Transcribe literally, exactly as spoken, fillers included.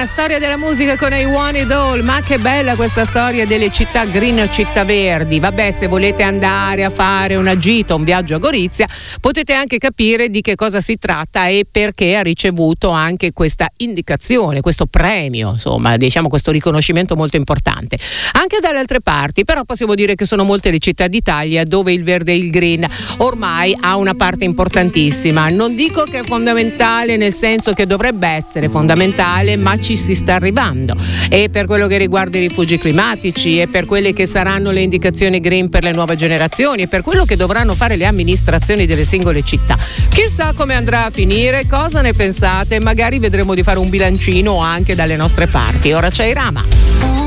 Green, storia della musica con I Want It All. Ma che bella questa storia delle città green, città verdi. Vabbè, se volete andare a fare una gita, un viaggio a Gorizia, potete anche capire di che cosa si tratta e perché ha ricevuto anche questa indicazione, questo premio, insomma, diciamo questo riconoscimento molto importante. Anche dalle altre parti, però possiamo dire che sono molte le città d'Italia dove il verde e il green ormai ha una parte importantissima. Non dico che è fondamentale, nel senso che dovrebbe essere fondamentale, ma ci si sta arrivando. E per quello che riguarda i rifugi climatici, e per quelle che saranno le indicazioni green per le nuove generazioni, e per quello che dovranno fare le amministrazioni delle singole città. Chissà come andrà a finire, cosa ne pensate? Magari vedremo di fare un bilancino anche dalle nostre parti. Ora c'è Irama.